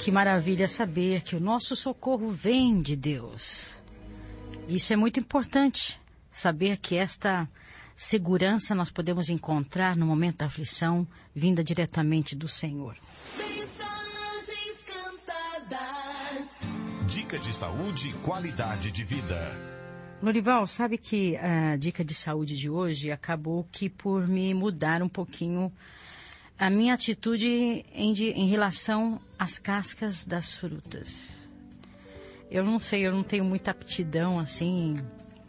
que maravilha saber que o nosso socorro vem de Deus. Isso é muito importante, saber que esta segurança nós podemos encontrar no momento da aflição, vinda diretamente do Senhor. Mensagens cantadas. Dica de saúde e qualidade de vida. Lorival, sabe que a dica de saúde de hoje acabou que por me mudar um pouquinho a minha atitude em relação às cascas das frutas. Eu não sei, eu não tenho muita aptidão assim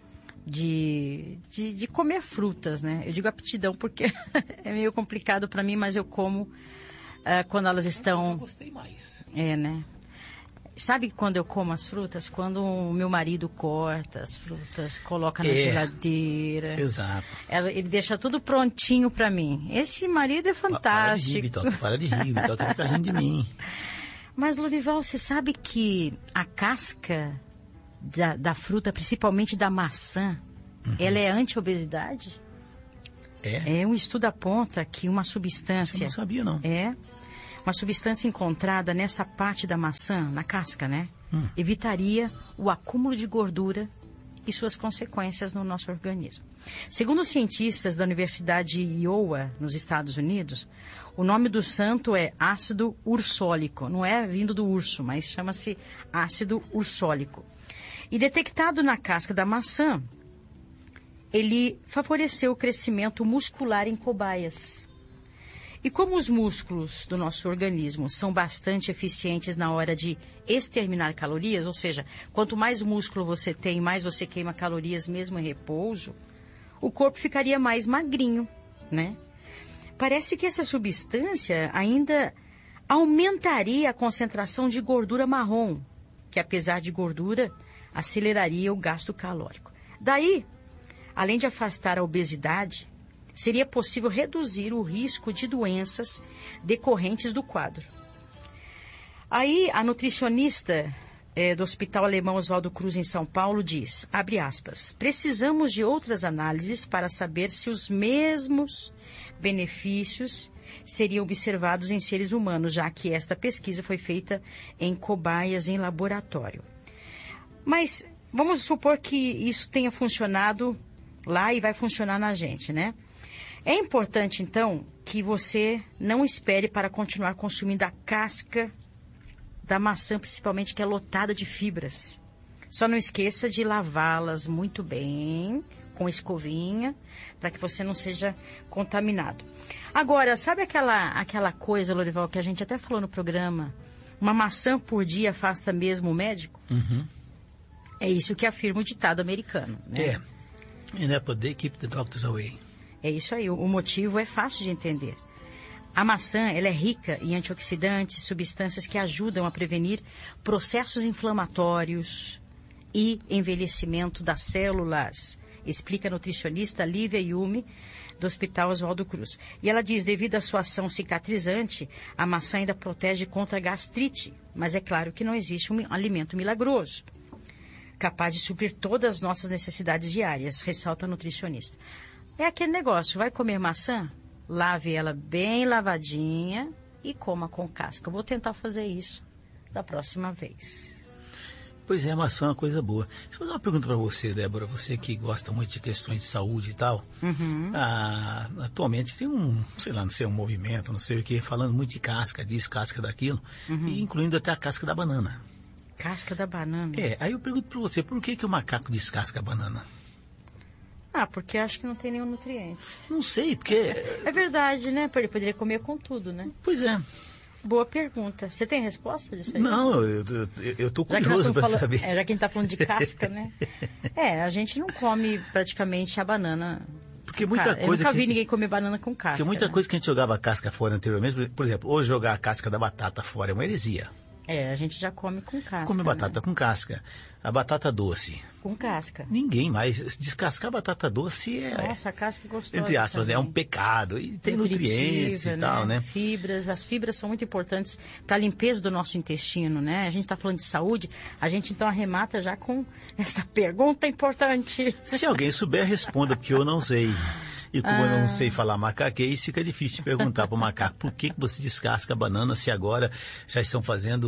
de comer frutas, né? Eu digo aptidão porque é meio complicado para mim, mas eu como quando elas estão... Eu gostei mais. É, né? Sabe quando eu como as frutas? Quando o meu marido corta as frutas, coloca na geladeira. Exato. Ele deixa tudo prontinho pra mim. Esse marido é fantástico. Para de rir, Bitoca, fica rindo de mim. Mas, Lorival, você sabe que a casca da fruta, principalmente da maçã, ela é anti-obesidade? É? Um estudo aponta que uma substância... Isso eu não sabia, não. Uma substância encontrada nessa parte da maçã, na casca, né? Evitaria o acúmulo de gordura e suas consequências no nosso organismo. Segundo os cientistas da Universidade Iowa, nos Estados Unidos, o nome do santo é ácido ursólico. Não é vindo do urso, mas chama-se ácido ursólico. E detectado na casca da maçã, ele favoreceu o crescimento muscular em cobaias. E como os músculos do nosso organismo são bastante eficientes na hora de exterminar calorias, ou seja, quanto mais músculo você tem, mais você queima calorias mesmo em repouso, o corpo ficaria mais magrinho, né? Parece que essa substância ainda aumentaria a concentração de gordura marrom, que apesar de gordura, aceleraria o gasto calórico. Daí, além de afastar a obesidade, seria possível reduzir o risco de doenças decorrentes do quadro. Aí, a nutricionista do Hospital Alemão Oswaldo Cruz, em São Paulo, diz, abre aspas, precisamos de outras análises para saber se os mesmos benefícios seriam observados em seres humanos, já que esta pesquisa foi feita em cobaias em laboratório. Mas vamos supor que isso tenha funcionado lá e vai funcionar na gente, né? É importante, então, que você não espere para continuar consumindo a casca da maçã, principalmente que é lotada de fibras. Só não esqueça de lavá-las muito bem, com escovinha, para que você não seja contaminado. Agora, sabe aquela coisa, Lorival, que a gente até falou no programa? Uma maçã por dia afasta mesmo o médico? É isso que afirma o ditado americano, né? And apple day keep the doctors away. É isso aí, o motivo é fácil de entender. A maçã, ela é rica em antioxidantes, substâncias que ajudam a prevenir processos inflamatórios e envelhecimento das células, explica a nutricionista Lívia Yume, do Hospital Oswaldo Cruz. E ela diz, devido à sua ação cicatrizante, a maçã ainda protege contra a gastrite, mas é claro que não existe um alimento milagroso, capaz de suprir todas as nossas necessidades diárias, ressalta a nutricionista. É aquele negócio, vai comer maçã? Lave ela bem lavadinha e coma com casca. Eu vou tentar fazer isso da próxima vez. Pois é, a maçã é uma coisa boa. Deixa eu fazer uma pergunta para você, Débora, você que gosta muito de questões de saúde e tal. Atualmente tem um movimento, não sei o que, falando muito de casca disso, casca daquilo, e incluindo até a casca da banana. Casca da banana? Aí eu pergunto para você, por que o macaco descasca a banana? Porque acho que não tem nenhum nutriente. Não sei, porque... É verdade, né? Ele poderia comer com tudo, né? Pois é. Boa pergunta. Você tem resposta disso aí? Não, eu tô curioso para saber. Já que a gente está falando de casca, né? A gente não come praticamente a banana. Porque muita coisa... Eu nunca vi ninguém comer banana com casca. Porque muita coisa que a gente jogava a casca fora anteriormente, por exemplo, hoje jogar a casca da batata fora é uma heresia. A gente já come com casca. Come batata com casca. A batata doce. Com casca. Ninguém mais. Descascar a batata doce é... Nossa, a casca é gostosa. Entre aspas, é um pecado. E tem nutrientes e tal, né? Fibras. As fibras são muito importantes para a limpeza do nosso intestino, né? A gente está falando de saúde, a gente então arremata já com essa pergunta importante. Se alguém souber, responda, porque eu não sei. E como eu não sei falar macaquês, fica difícil de perguntar para o macaco por que você descasca a banana se agora já estão fazendo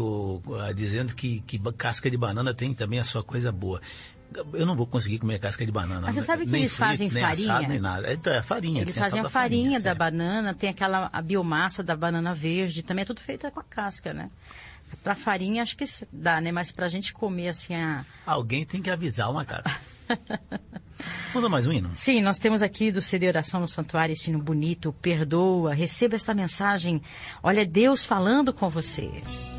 comentário dizendo que casca de banana tem também a sua coisa boa. Eu não vou conseguir comer casca de banana. Mas você sabe que nem eles frito, fazem nem farinha? assado, nem nada. É farinha. Eles tem fazem tal a farinha da é. banana, tem a biomassa da banana verde, também é tudo feita com a casca, né? Pra farinha acho que dá, né? Mas pra gente comer assim Alguém tem que avisar uma cara. Vamos a mais um hino? Sim, nós temos aqui do CD Oração no Santuário esse hino bonito, perdoa, receba esta mensagem. Olha Deus falando com você.